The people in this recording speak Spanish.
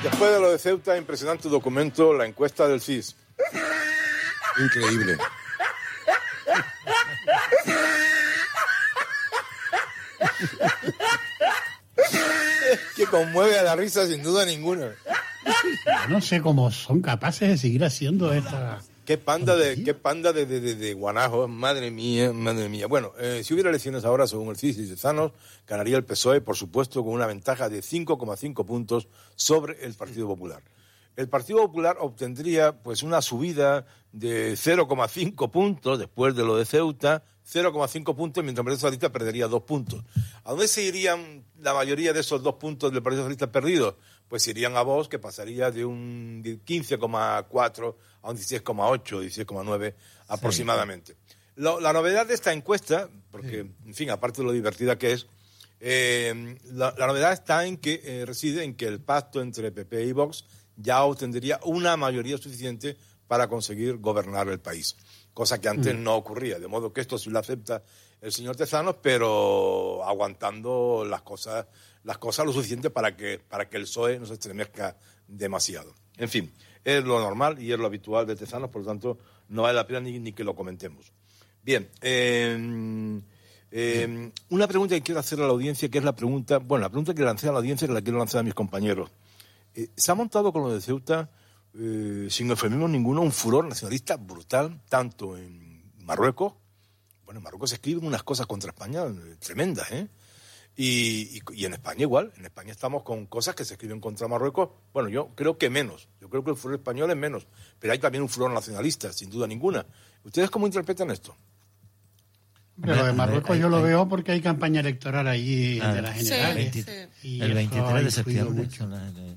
Después de lo de Ceuta, impresionante documento, la encuesta del CIS. Increíble. Que conmueve a la risa sin duda ninguna. No sé cómo son capaces de seguir haciendo esta... Qué panda de guanajos, madre mía, madre mía. Bueno, si hubiera elecciones ahora, según el CIS y Tezanos, ganaría el PSOE, por supuesto, con una ventaja de 5,5 puntos sobre el Partido Popular. El Partido Popular obtendría pues una subida de 0,5 puntos después de lo de Ceuta, 0,5 puntos, mientras el Partido Socialista perdería 2 puntos. ¿A dónde se irían la mayoría de esos 2 puntos del Partido Socialista perdidos? Pues irían a Vox, que pasaría de un 15,4 a un 16,8, 16,9 aproximadamente. Sí. La novedad de esta encuesta, porque, en fin, aparte de lo divertida que es, la novedad está en que reside en que el pacto entre PP y Vox ya obtendría una mayoría suficiente para conseguir gobernar el país, cosa que antes no ocurría, de modo que esto sí lo acepta el señor Tezanos, pero aguantando las cosas lo suficiente para que el PSOE no se estremezca demasiado. En fin, es lo normal y es lo habitual de Tezanos, por lo tanto no vale la pena ni que lo comentemos. Bien, una pregunta que quiero hacer a la audiencia, que es la pregunta que lancé a la audiencia, que la quiero lanzar a mis compañeros. Se ha montado con lo de Ceuta, sin eufemismo ninguno, un furor nacionalista brutal, tanto en Marruecos. Bueno, en Marruecos se escriben unas cosas contra España tremendas, ¿eh? Y en España igual. En España estamos con cosas que se escriben contra Marruecos. Bueno, yo creo que menos. Yo creo que el furor español es menos. Pero hay también un furor nacionalista, sin duda ninguna. ¿Ustedes cómo interpretan esto? Pero de Marruecos yo lo veo porque hay campaña electoral allí de las generales. El 23 de septiembre.